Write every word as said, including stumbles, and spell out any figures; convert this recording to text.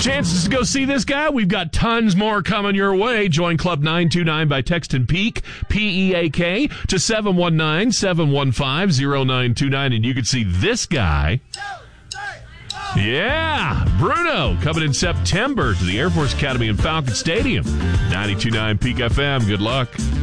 Chances to go see this guy? We've got tons more coming your way. Join Club nine two nine by texting PEAK, P E A K, to seven one nine, seven one five, zero nine two nine, and you can see this guy. Yeah, Bruno coming in September to the Air Force Academy in Falcon Stadium. ninety-two point nine Peak F M. Good luck.